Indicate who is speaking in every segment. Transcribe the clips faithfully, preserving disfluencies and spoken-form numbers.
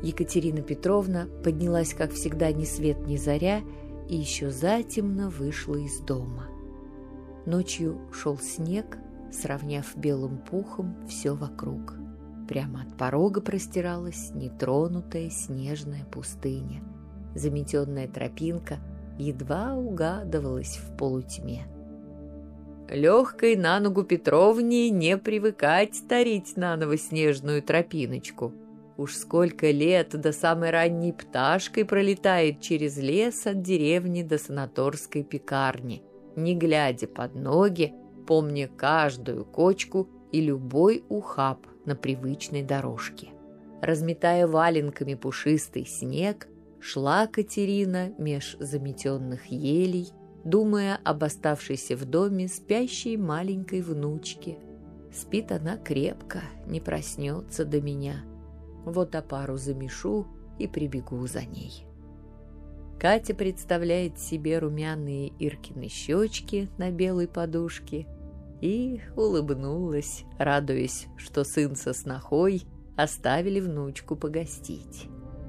Speaker 1: Екатерина Петровна поднялась, как всегда, ни свет ни заря, и еще затемно вышла из дома. Ночью шел снег, сравняв белым пухом все вокруг. Прямо от порога простиралась нетронутая снежная пустыня. Заметенная тропинка едва угадывалась в полутьме. Легкой на ногу Петровне не привыкать тарить наново снежную тропиночку. Уж сколько лет до самой ранней пташкой пролетает через лес от деревни до санаторской пекарни, не глядя под ноги, помня каждую кочку и любой ухаб на привычной дорожке. Разметая валенками пушистый снег, шла Катерина меж заметенных елей, думая об оставшейся в доме спящей маленькой внучке. Спит она крепко, не проснется до меня. Вот опару замешу и прибегу за ней. Катя представляет себе румяные Иркины щечки на белой подушке и улыбнулась, радуясь, что сын со снохой оставили внучку погостить.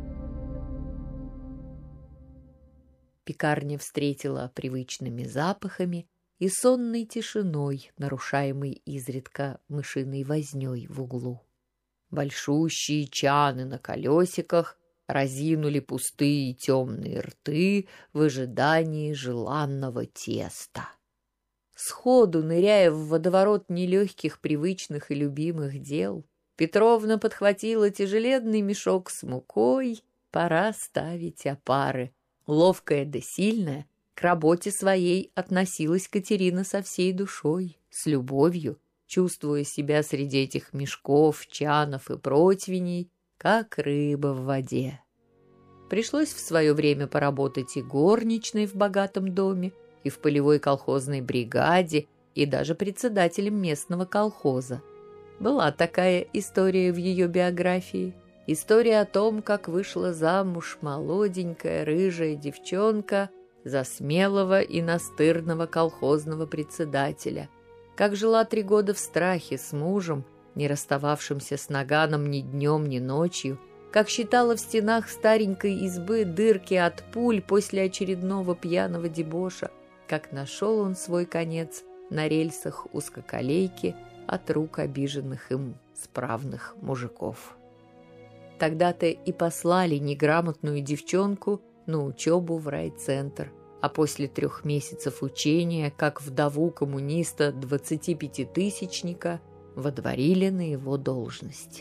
Speaker 1: Пекарня встретила привычными запахами и сонной тишиной, нарушаемой изредка мышиной вознёй в углу. Большущие чаны на колесиках разинули пустые темные рты в ожидании желанного теста. Сходу, ныряя в водоворот нелегких, привычных и любимых дел, Петровна подхватила тяжеленный мешок с мукой. Пора ставить опары. Ловкая да сильная, к работе своей относилась Катерина со всей душой, с любовью, чувствуя себя среди этих мешков, чанов и противней, как рыба в воде. Пришлось в свое время поработать и горничной в богатом доме, и в полевой колхозной бригаде, и даже председателем местного колхоза. Была такая история в ее биографии. История о том, как вышла замуж молоденькая рыжая девчонка за смелого и настырного колхозного председателя, как жила три года в страхе с мужем, не расстававшимся с наганом ни днем, ни ночью, как считала в стенах старенькой избы дырки от пуль после очередного пьяного дебоша, как нашел он свой конец на рельсах узкоколейки от рук обиженных им справных мужиков. Тогда-то и послали неграмотную девчонку на учебу в райцентр, а после трех месяцев учения, как вдову коммуниста двадцатипятитысячника, водворили на его должность.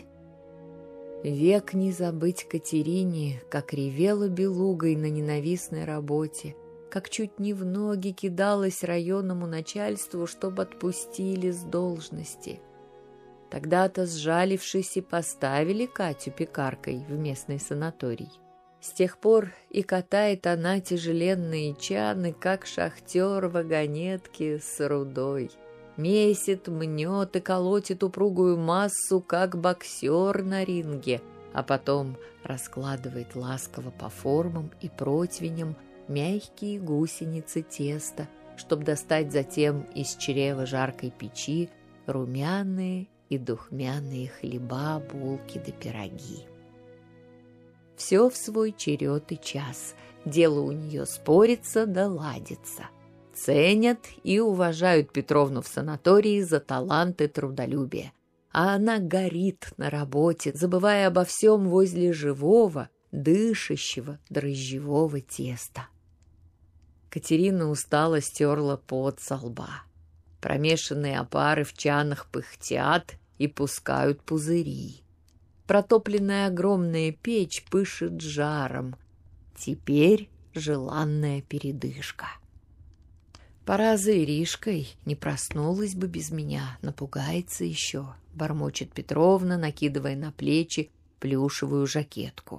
Speaker 1: Век не забыть Катерине, как ревела белугой на ненавистной работе, как чуть не в ноги кидалась районному начальству, чтобы отпустили с должности. Тогда-то, сжалившись, и поставили Катю пекаркой в местный санаторий. С тех пор и катает она тяжеленные чаны, как шахтер вагонетки с рудой. Месит, мнет и колотит упругую массу, как боксер на ринге, а потом раскладывает ласково по формам и противням мягкие гусеницы теста, чтобы достать затем из чрева жаркой печи румяные и духмяные хлеба, булки да пироги. Все в свой черед и час. Дело у нее спорится да ладится. Ценят и уважают Петровну в санатории за талант и трудолюбие. А она горит на работе, забывая обо всем возле живого, дышащего дрожжевого теста. Катерина устало стерла пот со лба. Промешанные опары в чанах пыхтят и пускают пузыри. Протопленная огромная печь пышет жаром. Теперь желанная передышка. Пора за Иришкой, не проснулась бы без меня, напугается еще, бормочет Петровна, накидывая на плечи плюшевую жакетку.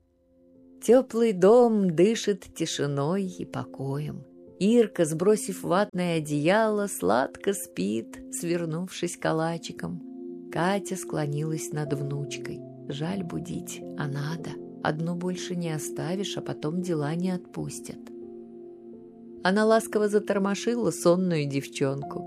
Speaker 1: Теплый дом дышит тишиной и покоем. Ирка, сбросив ватное одеяло, сладко спит, свернувшись калачиком. Катя склонилась над внучкой. Жаль будить, а надо. Одну больше не оставишь, а потом дела не отпустят. Она ласково затормошила сонную девчонку.